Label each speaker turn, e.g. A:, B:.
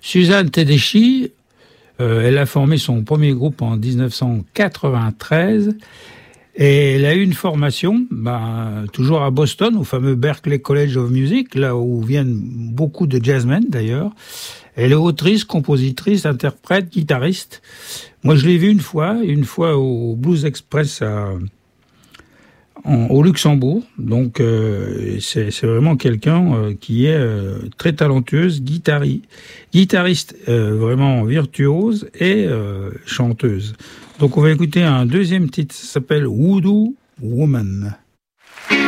A: Suzanne Tedeschi, elle a formé son premier groupe en 1993 et elle a eu une formation, toujours à Boston, au fameux Berklee College of Music, là où viennent beaucoup de jazzmen d'ailleurs. Elle est autrice, compositrice, interprète, guitariste. Moi, je l'ai vue une fois au Blues Express au Luxembourg. Donc, c'est vraiment quelqu'un qui est très talentueuse, guitariste vraiment virtuose et chanteuse. Donc, on va écouter un deuxième titre, ça s'appelle Voodoo Woman.